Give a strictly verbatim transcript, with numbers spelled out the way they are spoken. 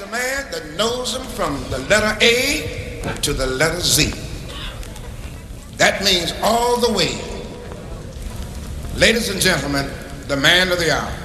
a man that knows them from the letter A to the letter Z. That means all the way. Ladies and gentlemen, the man of the hour.